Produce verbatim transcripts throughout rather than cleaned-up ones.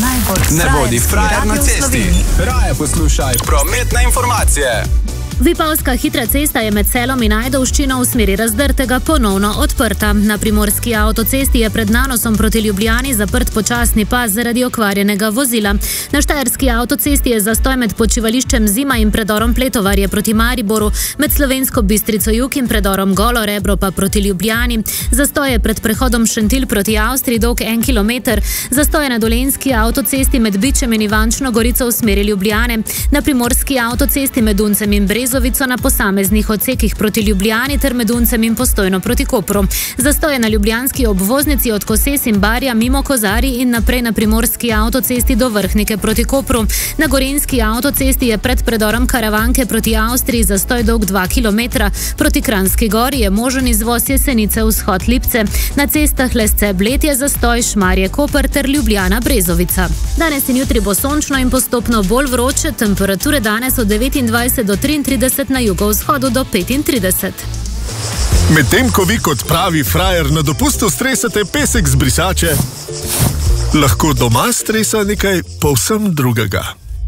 Ne bodi frajer na cesti. Raje poslušaj prometne informacije. Vipavska hitra cesta je med Selom in Ajdovščino v smeri Razdrtega ponovno odprta. Na primorski avtocesti je pred Nanosom proti Ljubljani zaprt počasni pas zaradi okvarjenega vozila. Na štajerski avtocesti je zastoj med počivališčem Zima in predorom Pletovarje proti Mariboru, med Slovensko Bistrico Jug in predorom Golo Rebro pa proti Ljubljani. Zastoj je pred prehodom Šentilj proti Avstriji dolg en kilometer. Zastoj je na dolenjski avtocesti med Bičem in Ivančno Gorico v smeri Ljubljane. Na primorski avtocesti med Uncem in Brezovico na posameznih odsekih proti Ljubljani ter med Uncem in Postojno proti Kopru. Zastoj je na ljubljanski obvoznici od Koses in Barja mimo Kozarij in naprej na primorski avtocesti do Vrhnike proti Kopru. Na gorenjski avtocesti je pred predorom Karavanke proti Avstriji zastoj dolg dva kilometra. Proti Kranjski Gori je možen izvoz Jesenice vzhod Lipce. Na cestah Lesce Bled je zastoj Šmarje Koper ter Ljubljana Brezovica. Danes in jutri bo sončno in postopno bolj vroče, temperature danes od devetindvajset do triintrideset, na jugovzhodu do petintrideset. Medtem ko vi kot pravi frajer na dopustu stresate pesek z brisače, lahko doma stresa nekaj povsem drugega.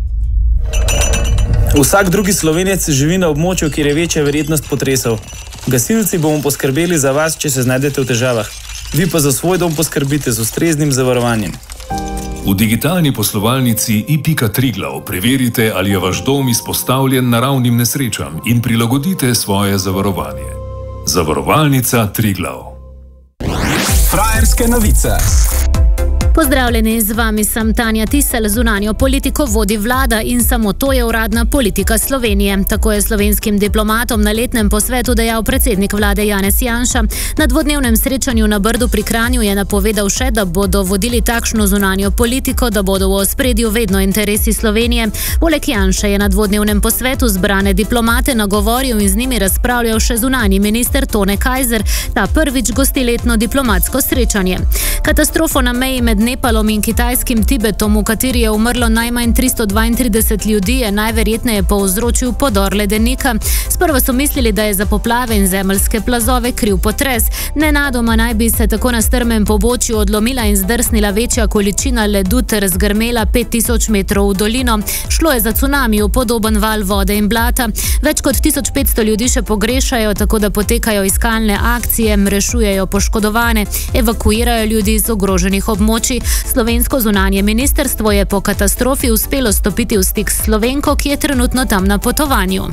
Vsak drugi Slovenec živi na območju, kjer je večja verjetnost potresov. Gasilci bomo poskrbeli za vas, če se znajdete v težavah. Vi pa za svoj dom poskrbite z ustreznim zavarovanjem. V digitalni poslovalnici i pika Triglav preverite, ali je vaš dom izpostavljen naravnim nesrečam in prilagodite svoje zavarovanje. Zavarovalnica Triglav. Frajerske novice. Pozdravljeni, z vami sem Tanja Tisel. Zunanjo politiko vodi vlada in samo to je uradna politika Slovenije. Tako je slovenskim diplomatom na letnem posvetu dejal predsednik vlade Janez Janša. Na dvodnevnem srečanju na Brdu pri Kranju je napovedal še, da bodo vodili takšno zunanjo politiko, da bodo v ospredju vedno interesi Slovenije. Poleg Janše je na dvodnevnem posvetu zbrane diplomate nagovoril in z njimi razpravljal še zunanji minister Tone Kajzer. Ta prvič gosti letno diplomatsko srečanje. Katastrofo na meji med Nepalom in kitajskim Tibetom, v kateri je umrlo najmanj tristo dvaintrideset ljudi, je najverjetneje povzročil podor ledenika. Sprva so mislili, da je za poplave in zemeljske plazove kriv potres. Nenadoma naj bi se tako na strmem pobočju odlomila in zdrsnila večja količina ledu ter zgrmela pet tisoč metrov v dolino. Šlo je za cunamiju podoben val vode in blata. Več kot tisoč petsto ljudi še pogrešajo, tako da potekajo iskalne akcije, rešujejo poškodovane, evakuirajo ljudi iz ogroženih območij. Slovensko zunanje ministrstvo je po katastrofi uspelo stopiti v stik s Slovenko, ki je trenutno tam na potovanju.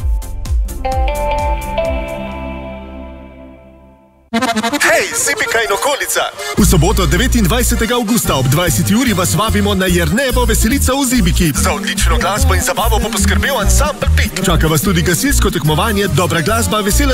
Hej, Sipika in okolica! V soboto devetindvajsetega avgusta ob dvajseti uri vas vabimo na Jernejevo veselico v Zibiki. Za odlično glasbo in zabavo bo poskrbel ansambel Pik. Čaka vas tudi gasilsko tekmovanje, dobra glasba, vesela